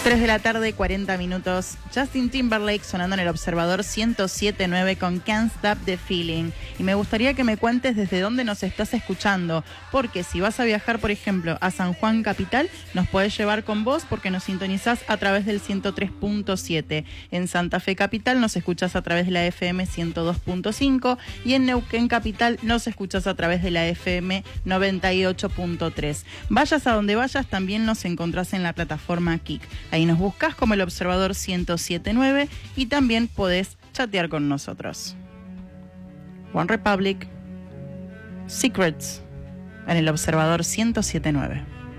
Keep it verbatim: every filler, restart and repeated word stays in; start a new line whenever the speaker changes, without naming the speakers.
tres de la tarde, cuarenta minutos. Justin Timberlake sonando en el Observador ciento siete punto nueve con Can't Stop the Feeling. Y me gustaría que me cuentes desde dónde nos estás escuchando, porque si vas a viajar, por ejemplo, a San Juan Capital, nos podés llevar con vos porque nos sintonizás a través del ciento tres punto siete. En Santa Fe Capital nos escuchás a través de la F M ciento dos punto cinco y en Neuquén Capital nos escuchás a través de la F M noventa y ocho punto tres. Vayas a donde vayas, también nos encontrás en la plataforma Kik. Ahí nos buscas como el Observador ciento siete punto nueve y también podés chatear con nosotros. One Republic, Secrets, en el Observador ciento siete punto nueve.